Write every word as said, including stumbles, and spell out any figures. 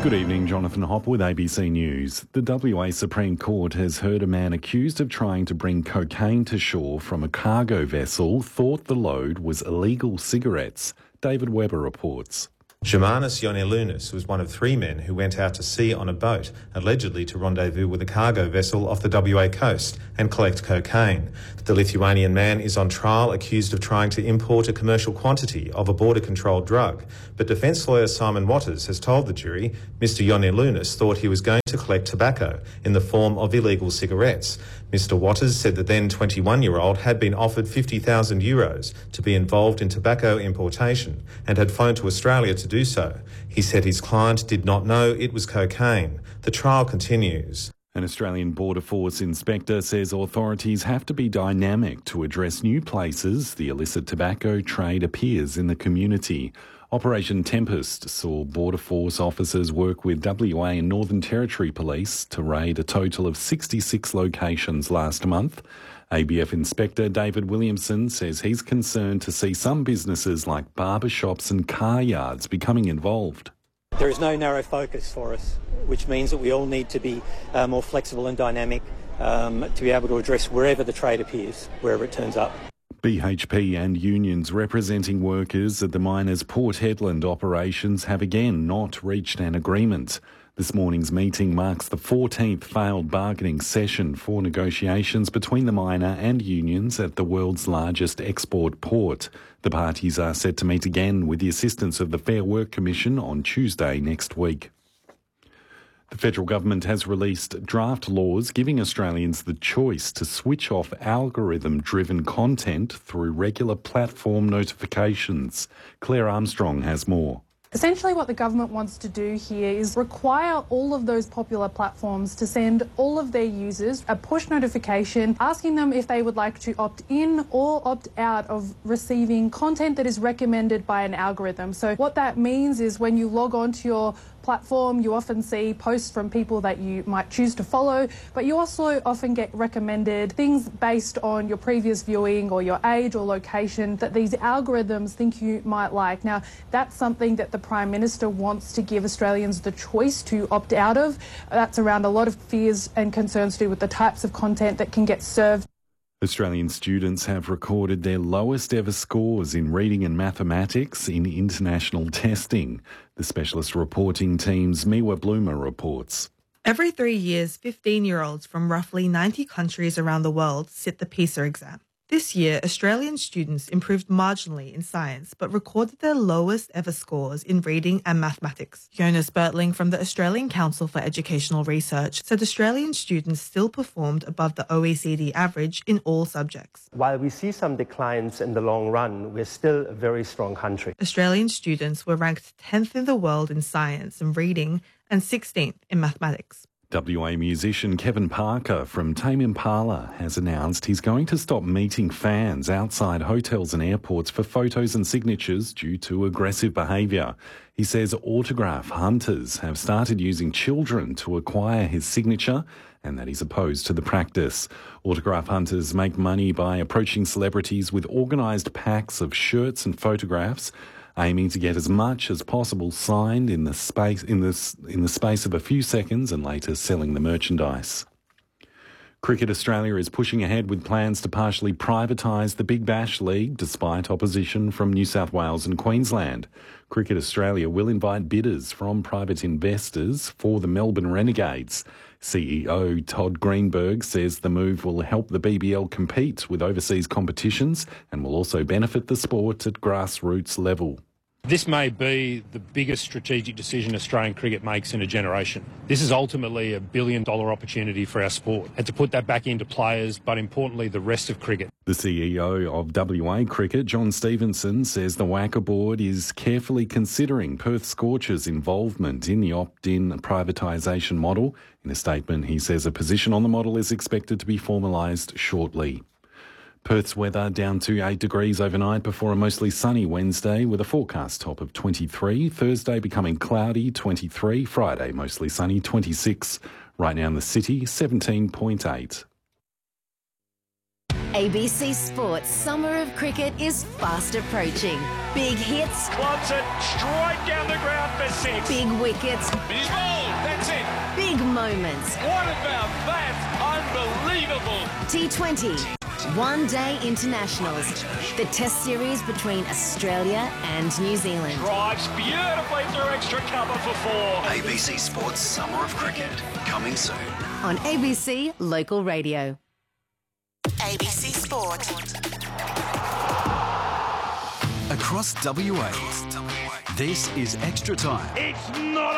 Good evening, Jonathan Hopp with A B C News. The W A Supreme Court has heard a man accused of trying to bring cocaine to shore from a cargo vessel thought the load was illegal cigarettes. David Webber reports. Germanus Ioannoulis was one of three men who went out to sea on a boat, allegedly to rendezvous with a cargo vessel off the W A coast and collect cocaine. The Lithuanian man is on trial accused of trying to import a commercial quantity of a border-controlled drug. But defence lawyer Simon Watters has told the jury Mister Ioannoulis thought he was going to collect tobacco in the form of illegal cigarettes. Mister Watters said the then twenty-one-year-old had been offered fifty thousand euros to be involved in tobacco importation and had flown to Australia to do so. He said his client did not know it was cocaine. The trial continues. An Australian Border Force inspector says authorities have to be dynamic to address new places the illicit tobacco trade appears in the community. Operation Tempest saw Border Force officers work with W A and Northern Territory Police to raid a total of sixty-six locations last month. A B F Inspector David Williamson says he's concerned to see some businesses like barber shops and car yards becoming involved. There is no narrow focus for us, which means that we all need to be uh, more flexible and dynamic um, to be able to address wherever the trade appears, wherever it turns up. B H P and unions representing workers at the miners' Port Hedland operations have again not reached an agreement. This morning's meeting marks the fourteenth failed bargaining session for negotiations between the miner and unions at the world's largest export port. The parties are set to meet again with the assistance of the Fair Work Commission on Tuesday next week. The federal government has released draft laws giving Australians the choice to switch off algorithm-driven content through regular platform notifications. Claire Armstrong has more. Essentially what the government wants to do here is require all of those popular platforms to send all of their users a push notification asking them if they would like to opt in or opt out of receiving content that is recommended by an algorithm. So what that means is when you log on to your platform, you often see posts from people that you might choose to follow, but you also often get recommended things based on your previous viewing or your age or location that these algorithms think you might like. Now, that's something that the Prime Minister wants to give Australians the choice to opt out of. That's around a lot of fears and concerns to do with the types of content that can get served. Australian students have recorded their lowest ever scores in reading and mathematics in international testing. The specialist reporting team's Miwa Bloomer reports. Every three years, fifteen-year-olds from roughly ninety countries around the world sit the PISA exam. This year, Australian students improved marginally in science but recorded their lowest ever scores in reading and mathematics. Jonas Bertling from the Australian Council for Educational Research said Australian students still performed above the O E C D average in all subjects. While we see some declines in the long run, we're still a very strong country. Australian students were ranked tenth in the world in science and reading and sixteenth in mathematics. W A musician Kevin Parker from Tame Impala has announced he's going to stop meeting fans outside hotels and airports for photos and signatures due to aggressive behaviour. He says autograph hunters have started using children to acquire his signature and that he's opposed to the practice. Autograph hunters make money by approaching celebrities with organised packs of shirts and photographs, aiming to get as much as possible signed in the space in this in the space of a few seconds and later selling the merchandise. Cricket Australia is pushing ahead with plans to partially privatise the Big Bash League despite opposition from New South Wales and Queensland. Cricket Australia will invite bidders from private investors for the Melbourne Renegades. C E O Todd Greenberg says the move will help the B B L compete with overseas competitions and will also benefit the sport at grassroots level. This may be the biggest strategic decision Australian cricket makes in a generation. This is ultimately a billion dollar opportunity for our sport and to put that back into players, but importantly the rest of cricket. The C E O of W A Cricket, John Stevenson, says the WACA board is carefully considering Perth Scorchers' involvement in the opt-in privatisation model. In a statement, he says a position on the model is expected to be formalised shortly. Perth's weather down to eight degrees overnight before a mostly sunny Wednesday with a forecast top of twenty-three. Thursday becoming cloudy, twenty-three. Friday mostly sunny, twenty-six. Right now in the city, seventeen point eight. A B C Sports Summer of Cricket is fast approaching. Big hits. Clubs it straight down the ground for six. Big wickets. He's bowled. That's it. Big moments. What about that? Unbelievable. T twenty. One-day internationals. The test series between Australia and New Zealand. Drives beautifully through extra cover for four. A B C Sports Summer of Cricket, coming soon. On A B C Local Radio. A B C Sport. Across W A, this is Extra Time. It's not